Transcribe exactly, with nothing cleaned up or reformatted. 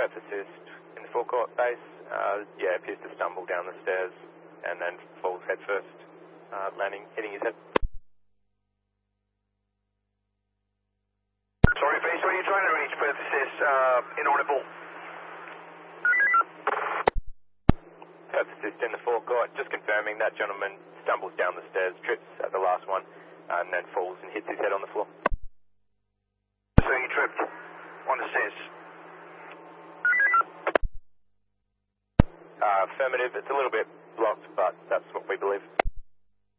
Perth assist in the forecourt base. Uh, yeah, appears to stumble down the stairs and then falls head first, uh, landing, hitting his head. Sorry, base, where are you trying to reach? Perth assist, uh, inaudible. Perth assist in the forecourt, just confirming that gentleman stumbles down the stairs, trips at the last one, and then falls and hits his head on the floor. So he tripped on the stairs? Uh, affirmative, it's a little bit blocked, but that's what we believe.